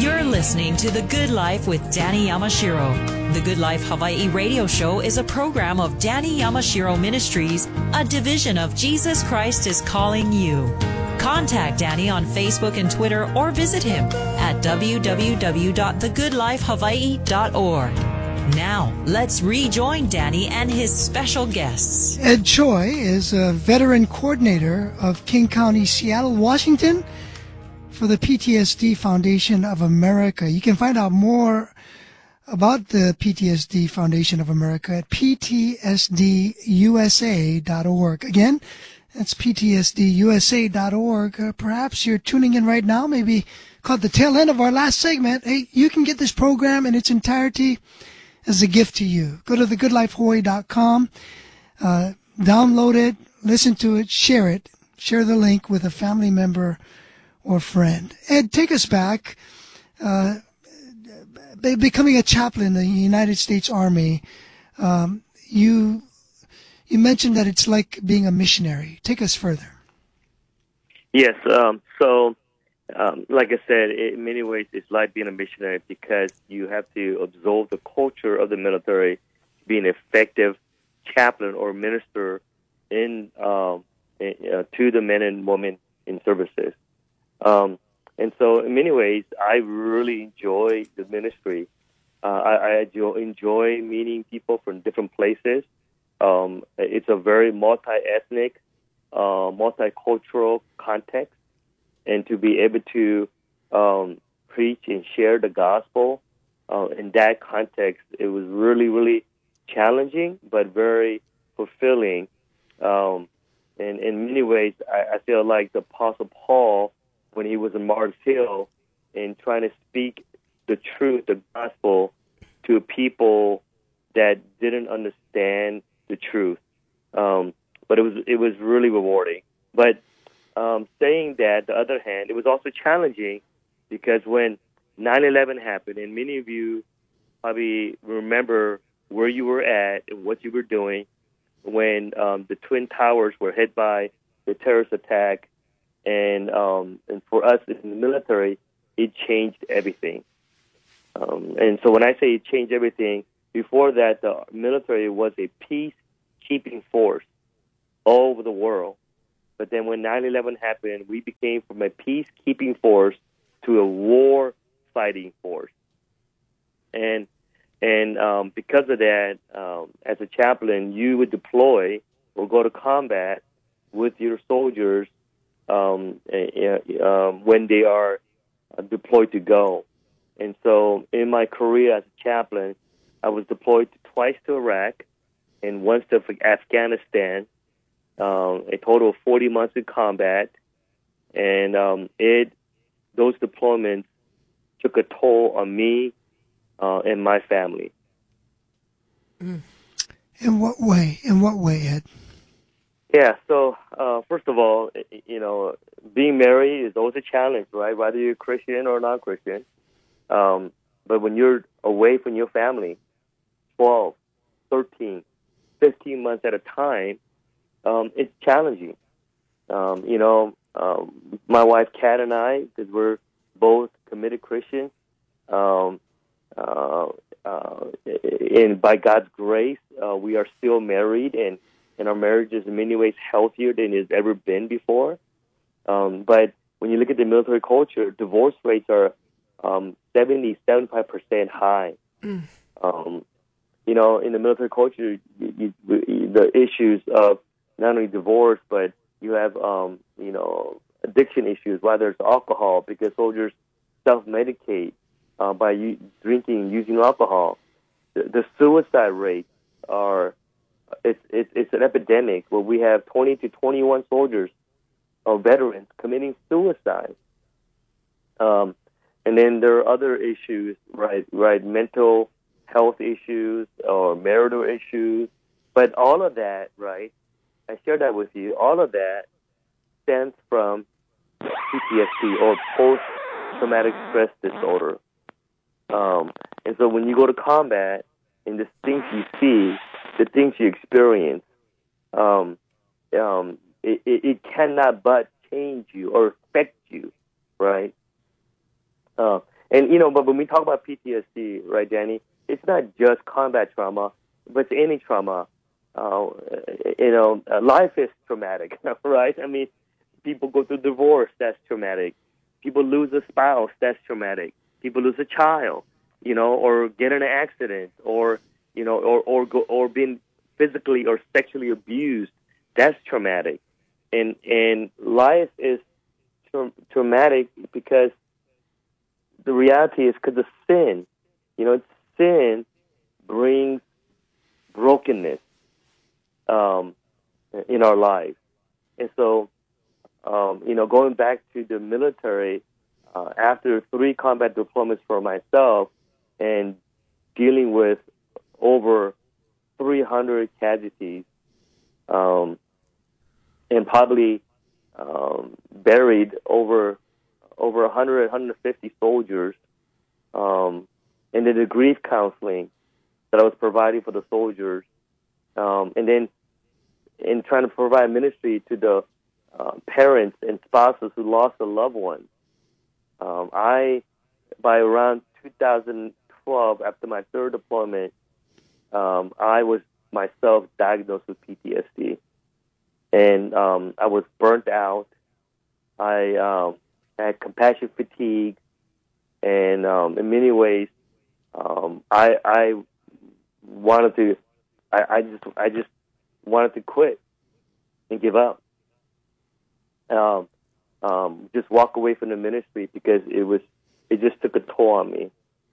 You're listening to The Good Life with Danny Yamashiro. The Good Life Hawaii radio show is a program of Danny Yamashiro Ministries, a division of Jesus Christ is Calling You. Contact Danny on Facebook and Twitter or visit him at www.thegoodlifehawaii.org. Now, let's rejoin Danny and his special guests. Ed Choi is a veteran coordinator of King County, Seattle, Washington, for the PTSD Foundation of America. You can find out more about the PTSD Foundation of America at ptsdusa.org. Again, that's ptsdusa.org. Perhaps you're tuning in right now, maybe caught the tail end of our last segment. Hey, you can get this program in its entirety as a gift to you. Go to thegoodlifehawaii.com, download it, listen to it, share it. Share the link with a family member or friend. Ed, take us back. Becoming a chaplain in the United States Army, you mentioned that it's like being a missionary. Take us further. Yes. Like I said, in many ways, it's like being a missionary because you have to absorb the culture of the military to be an effective chaplain or minister to the men and women in services. And so, in many ways, I really enjoy the ministry. I enjoy meeting people from different places. It's a very multi-ethnic, multicultural context. And to be able to preach and share the gospel in that context, it was really, really challenging, but very fulfilling. And in many ways, I feel like the Apostle Paul, when he was in Mars Hill and trying to speak the truth, the gospel, to people that didn't understand the truth. But it was really rewarding. But saying that, the other hand, it was also challenging because when 9/11 happened, and many of you probably remember where you were at and what you were doing when the Twin Towers were hit by the terrorist attack, and for us in the military, it changed everything. And so when I say it changed everything, before that, the military was a peacekeeping force all over the world. But then when 9/11 happened, we became from a peacekeeping force to a war-fighting force. And because of that, as a chaplain, you would deploy or go to combat with your soldiers when they are deployed to go. And so in my career as a chaplain, I was deployed twice to Iraq and once to Afghanistan, a total of 40 months in combat. And those deployments took a toll on me and my family. In what way? In what way, Ed? Yeah, so first of all, being married is always a challenge, right? Whether you're Christian or non-Christian. But when you're away from your family, 12, 13, 15 months at a time, it's challenging. My wife, Kat, and I, because we're both committed Christians, and by God's grace, we are still married, and our marriage is in many ways healthier than it's ever been before. But when you look at the military culture, divorce rates are 70-75% high. In the military culture, the issues of not only divorce, but you have addiction issues, whether it's alcohol, because soldiers self-medicate by drinking and using alcohol. The suicide rates are it's an epidemic where we have 20 to 21 soldiers or veterans committing suicide. And then there are other issues, right? Mental health issues or marital issues. But all of that, right, I shared that with you, all of that stems from PTSD or post-traumatic stress disorder. And so when you go to combat and the things you see, the things you experience, it cannot but change you or affect you, right? And, but when we talk about PTSD, right, Danny, it's not just combat trauma, but it's any trauma. Life is traumatic, right? I mean, people go through divorce, that's traumatic. People lose a spouse, that's traumatic. People lose a child, or get in an accident, or being physically or sexually abused, that's traumatic. And life is traumatic because the reality is because of sin. Sin brings brokenness in our lives. And so, going back to the military, after 3 combat deployments for myself and dealing with over 300 casualties, and probably buried over 100, 150 soldiers, and then the grief counseling that I was providing for the soldiers, and then in trying to provide ministry to the parents and spouses who lost a loved one. By around 2012, after my 3rd deployment, I was myself diagnosed with PTSD. And I was burnt out. I had compassion fatigue, and in many ways, I wanted to. I just wanted to quit and give up. Just walk away from the ministry because it just took a toll on me.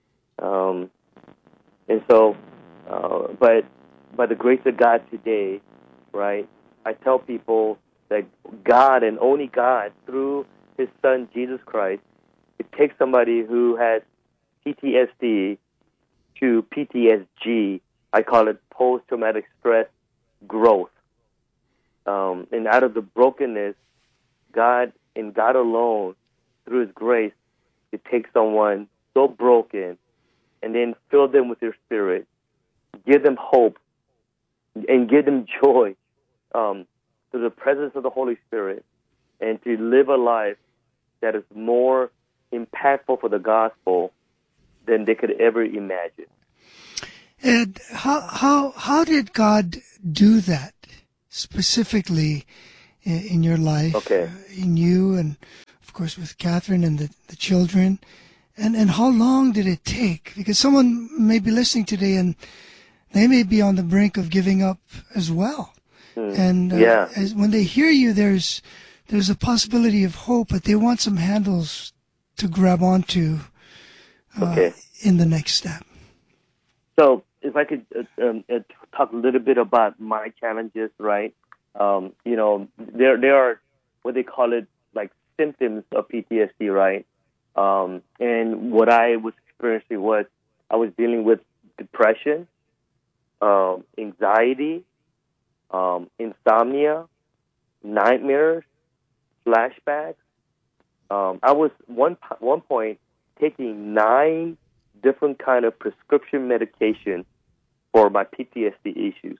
And so, but by the grace of God today, right, I tell people that God and only God, through His Son, Jesus Christ, it takes somebody who has PTSD to PTSG. I call it post-traumatic stress growth. And out of the brokenness, God and God alone, through His grace, it takes someone so broken and then fill them with your Spirit, give them hope, and give them joy through the presence of the Holy Spirit, and to live a life that is more impactful for the gospel than they could ever imagine. And how did God do that specifically in your life? Okay. In you, and of course with Catherine and the children, and how long did it take? Because someone may be listening today and they may be on the brink of giving up as well. And when they hear you, there's a possibility of hope, but they want some handles to grab onto in the next step. So if I could talk a little bit about my challenges, right? There are what they call it, like symptoms of PTSD, right? And what I was experiencing was I was dealing with depression, anxiety, insomnia, nightmares, flashbacks. I was one point taking 9 different kind of prescription medication for my PTSD issues.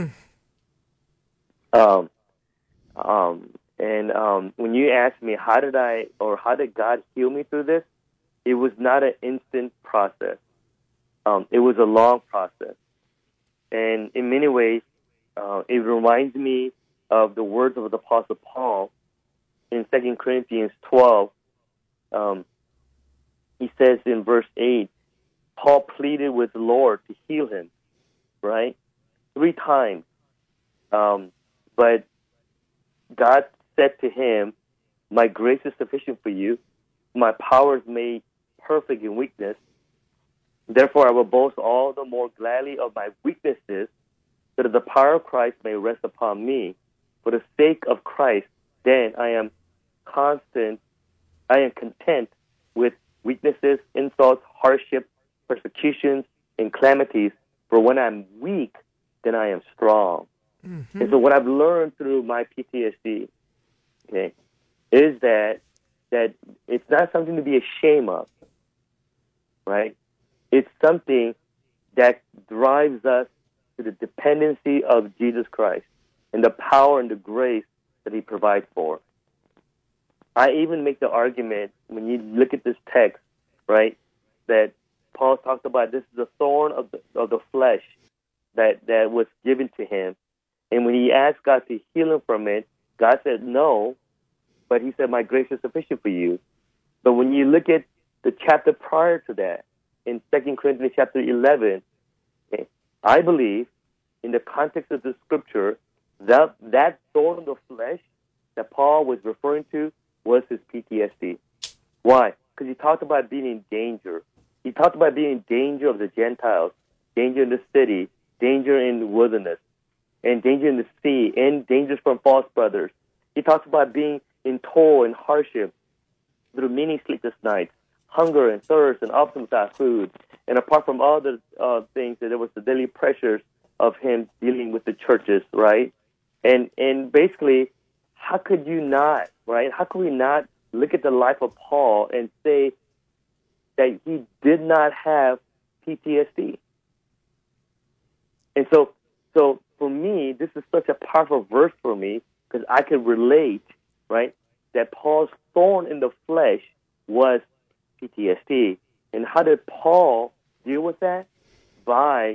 When you ask me how did God heal me through this, it was not an instant process. It was a long process, and in many ways, it reminds me of the words of the Apostle Paul in 2 Corinthians 12. He says in verse 8, Paul pleaded with the Lord to heal him, right? 3 times. But God said to him, my grace is sufficient for you. My power is made perfect in weakness. Therefore, I will boast all the more gladly of my weaknesses, so that the power of Christ may rest upon me. For the sake of Christ, then I am content with weaknesses, insults, hardship, persecutions, and calamities. For when I'm weak, then I am strong. Mm-hmm. And so what I've learned through my PTSD, is that it's not something to be ashamed of, right? It's something that drives us to the dependency of Jesus Christ and the power and the grace that He provides for. I even make the argument, when you look at this text, right, that Paul talks about this is a thorn of the flesh that was given to him. And when he asked God to heal him from it, God said no, but he said, my grace is sufficient for you. But when you look at the chapter prior to that, in 2 Corinthians chapter 11, I believe, in the context of the scripture, that thorn of the flesh that Paul was referring to was his PTSD. Why? Because he talked about being in danger. He talked about being in danger of the Gentiles, danger in the city, danger in the wilderness, and danger in the sea, and dangers from false brothers. He talks about being in toil and hardship through many sleepless nights, hunger and thirst, and often without food. And apart from all the things, that there was the daily pressures of him dealing with the churches, right? And basically, how could you not, right? How could we not look at the life of Paul and say that he did not have PTSD? And so for me, this is such a powerful verse for me because I can relate, right, that Paul's thorn in the flesh was PTSD. And how did Paul deal with that? By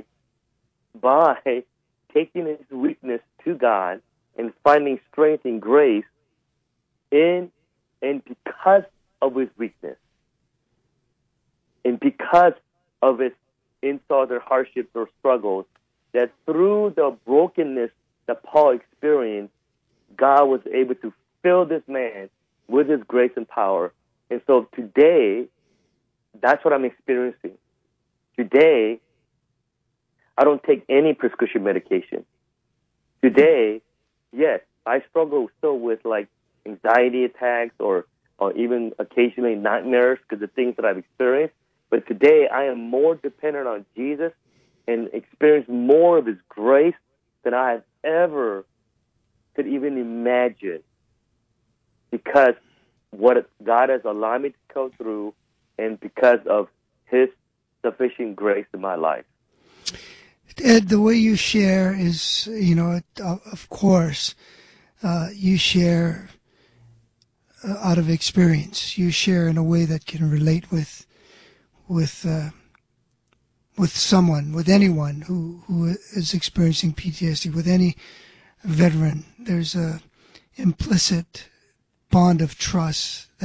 taking his weakness to God and finding strength and grace in and because of his weakness. And because of his insults or hardships or struggles, that through the brokenness that Paul experienced, God was able to fill this man with his grace and power. And so today, that's what I'm experiencing. Today, I don't take any prescription medication. Today, yes, I struggle still with like anxiety attacks or even occasionally nightmares because of things that I've experienced. But today, I am more dependent on Jesus and experience more of his grace than I have ever could even imagine, because what God has allowed me to go through and because of his sufficient grace in my life. Ed, the way you share is, of course, you share out of experience. You share in a way that can relate with someone, with anyone who is experiencing PTSD, with any veteran. There's a implicit bond of trust